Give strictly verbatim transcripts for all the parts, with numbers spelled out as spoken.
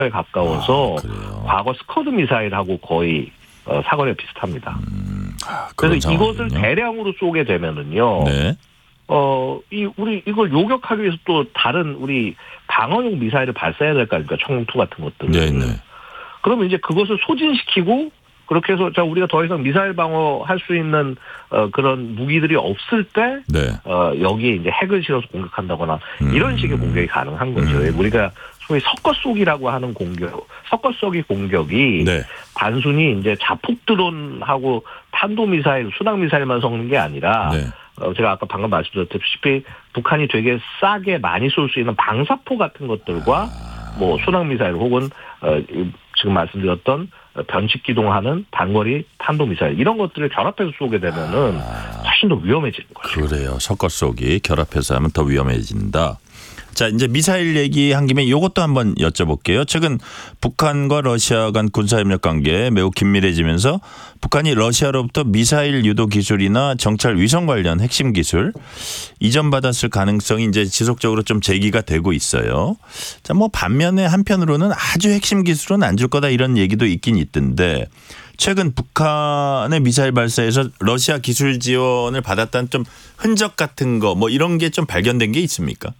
가까워서 아, 과거 스커드 미사일하고 거의 어, 사거리가 비슷합니다. 음, 아, 그래서 이것을 대량으로 쏘게 되면은요. 네. 어, 이, 우리, 이걸 요격하기 위해서 또 다른 우리 방어용 미사일을 발사해야 될 거 아닙니까? 청투 같은 것들을. 네네. 그러면 이제 그것을 소진시키고 그렇게 해서 자, 우리가 더 이상 미사일 방어할 수 있는 어, 그런 무기들이 없을 때 네. 어, 여기에 이제 핵을 실어서 공격한다거나 음. 이런 식의 공격이 가능한 거죠. 음. 우리가 소위 섞어 쏘기라고 하는 공격, 섞어 쏘기 공격이 네. 단순히 이제 자폭 드론하고 탄도 미사일, 순항 미사일만 섞는 게 아니라 네. 어, 제가 아까 방금 말씀드렸다시피 북한이 되게 싸게 많이 쏠 수 있는 방사포 같은 것들과 아. 뭐 순항 미사일 혹은 어, 지금 말씀드렸던 변칙 기동하는 단거리 탄도 미사일 이런 것들을 결합해서 쏘게 되면은 아. 훨씬 더 위험해지는 거죠. 그래요. 섞어 쏘기 결합해서 하면 더 위험해진다. 자, 이제 미사일 얘기한 김에 이것도 한번 여쭤볼게요. 최근 북한과 러시아 간 군사협력 관계 매우 긴밀해지면서 북한이 러시아로부터 미사일 유도 기술이나 정찰 위성 관련 핵심 기술 이전받았을 가능성이 이제 지속적으로 좀 제기가 되고 있어요. 자, 뭐 반면에 한편으로는 아주 핵심 기술은 안 줄 거다 이런 얘기도 있긴 있던데 최근 북한의 미사일 발사에서 러시아 기술 지원을 받았다는 좀 흔적 같은 거 뭐 이런 게 좀 발견된 게 있습니까?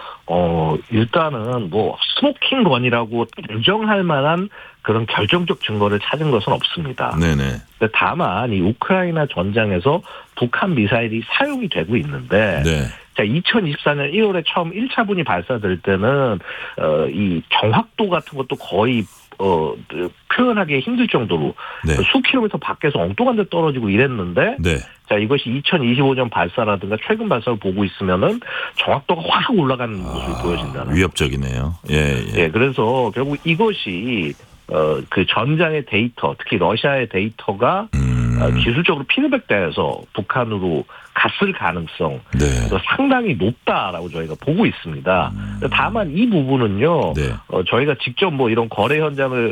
어, 일단은 뭐 스모킹 건이라고 인정할 만한 그런 결정적 증거를 찾은 것은 없습니다. 네네. 다만 이 우크라이나 전장에서 북한 미사일이 사용이 되고 있는데 네. 자, 이천이십사 년 일월에 처음 일 차분이 발사될 때는 어, 이 정확도 같은 것도 거의 어, 표현하기 힘들 정도로 네. 수 킬로미터 밖에서 엉뚱한 데 떨어지고 이랬는데 네. 자, 이것이 이천이십오 년 발사라든가 최근 발사를 보고 있으면은 정확도가 확 올라가는 모습이 아, 보여진다는. 위협적이네요. 예, 예. 예, 그래서 결국 이것이 어, 그 전장의 데이터, 특히 러시아의 데이터가 음. 어, 기술적으로 피드백돼서 북한으로 갔을 가능성 네. 상당히 높다라고 저희가 보고 있습니다. 음. 다만 이 부분은요, 네. 어, 저희가 직접 뭐 이런 거래 현장을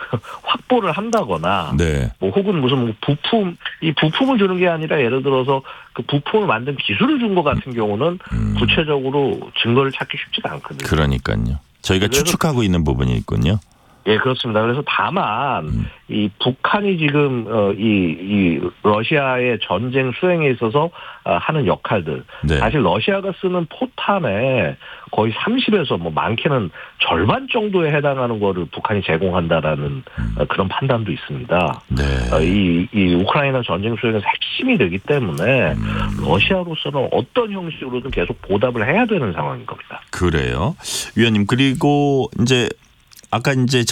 확보를 한다거나, 네. 뭐 혹은 무슨 부품, 이 부품을 주는 게 아니라 예를 들어서 그 부품을 만든 기술을 준 것 같은 경우는 음. 구체적으로 증거를 찾기 쉽지가 않거든요. 그러니까요. 저희가 추측하고 있는 부분이 있군요. 예, 그렇습니다. 그래서 다만 음. 이 북한이 지금 어, 이, 이 러시아의 전쟁 수행에 있어서 어, 하는 역할들, 네. 사실 러시아가 쓰는 포탄의 거의 삼십에서 뭐 많게는 절반 정도에 해당하는 거를 북한이 제공한다라는 음. 어, 그런 판단도 있습니다. 네. 어, 이, 이 우크라이나 전쟁 수행에서 핵심이 되기 때문에 음. 러시아로서는 어떤 형식으로든 계속 보답을 해야 되는 상황인 겁니다. 그래요. 위원님, 그리고 이제 아까 이제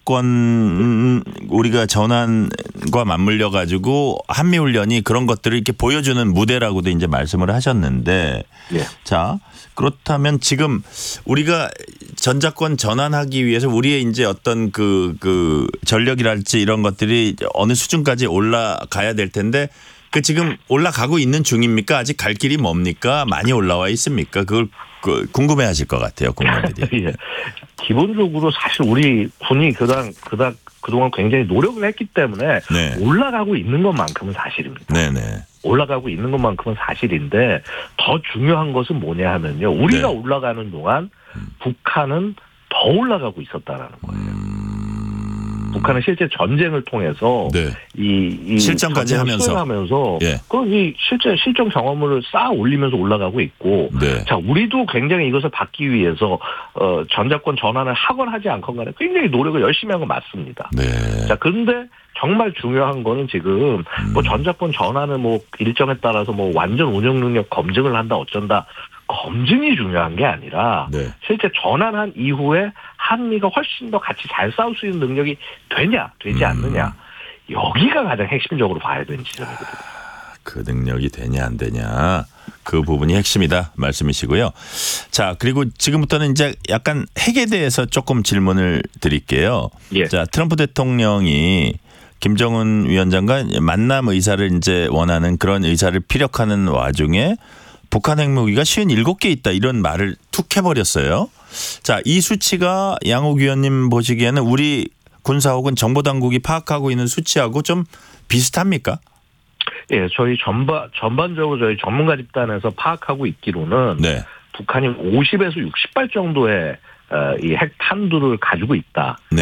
전작권 우리가 전환과 맞물려 가지고 한미 훈련이 그런 것들을 이렇게 보여주는 무대라고도 이제 말씀을 하셨는데, 예. 자 그렇다면 지금 우리가 전작권 전환하기 위해서 우리의 이제 어떤 그, 그 전력이랄지 이런 것들이 어느 수준까지 올라가야 될 텐데 그 지금 올라가고 있는 중입니까? 아직 갈 길이 뭡니까? 많이 올라와 있습니까? 그걸 그 궁금해하실 것 같아요, 국민들이. 예. 기본적으로 사실 우리 군이 그당 그당 그동안 굉장히 노력을 했기 때문에 네. 올라가고 있는 것만큼은 사실입니다. 네네. 올라가고 있는 것만큼은 사실인데 더 중요한 것은 뭐냐 하면요, 우리가 네. 올라가는 동안 음. 북한은 더 올라가고 있었다라는 거예요. 음. 북한은 실제 전쟁을 통해서 네. 이, 이 실전까지 하면서 하면서 예. 그 이 실제 실전 경험을 쌓아 올리면서 올라가고 있고, 네. 자 우리도 굉장히 이것을 받기 위해서 어, 전작권 전환을 하건 하지 않건 간에 굉장히 노력을 열심히 한 건 맞습니다. 네. 자 그런데 정말 중요한 거는 지금 음. 뭐 전작권 전환을 뭐 일정에 따라서 뭐 완전 운영 능력 검증을 한다 어쩐다. 검증이 중요한 게 아니라 네. 실제 전환한 이후에 한미가 훨씬 더 같이 잘 싸울 수 있는 능력이 되냐 되지 음. 않느냐, 여기가 가장 핵심적으로 봐야 되는 지점이거든요. 그 능력이 되냐 안 되냐 그 부분이 핵심이다 말씀이시고요. 자 그리고 지금부터는 이제 약간 핵에 대해서 조금 질문을 드릴게요. 예. 자 트럼프 대통령이 김정은 위원장과 만남 의사를 이제 원하는 그런 의사를 피력하는 와중에 북한 핵무기가 오십칠 개 있다 이런 말을 툭 해버렸어요. 자, 이 수치가 양욱 위원님 보시기에는 우리 군사 혹은 정보당국이 파악하고 있는 수치하고 좀 비슷합니까? 예, 저희 전반, 전반적으로 저희 전문가 집단에서 파악하고 있기로는 네. 북한이 오십에서 육십 발 정도의 이 핵탄두를 가지고 있다. 네.